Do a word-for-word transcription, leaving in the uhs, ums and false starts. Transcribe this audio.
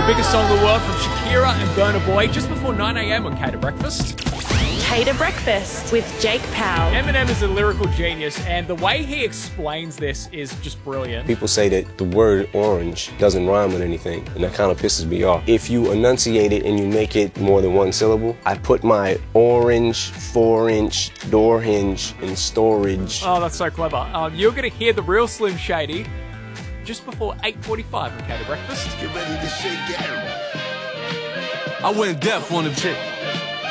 biggest song in the world from Shakira and Burna Boy just before nine A M on Cater Breakfast. Cater Breakfast with Jake Powell. Eminem is a lyrical genius, and the way he explains this is just brilliant. People say that the word orange doesn't rhyme with anything, and that kind of pisses me off. If you enunciate it and you make it more than one syllable, I put my orange four-inch door hinge in storage. Oh, that's so clever. Um, you're going to hear the real Slim Shady just before eight forty-five on Cater Breakfast. Get ready to shake it. I went deaf on the chick.